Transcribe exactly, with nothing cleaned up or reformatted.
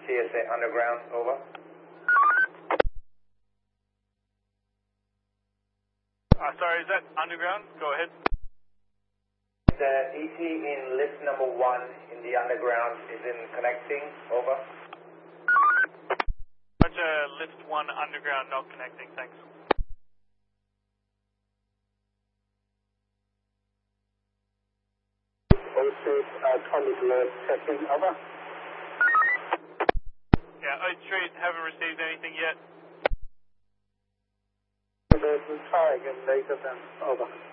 T S A Underground, over. Uh, sorry, is that Underground? Go ahead. The E T in lift number one in the Underground is in connecting, over. Roger, lift one Underground not connecting, thanks. O Street, uh, twenty below, checking, over. Yeah, O Street, haven't received anything yet. We'll try again later then, over.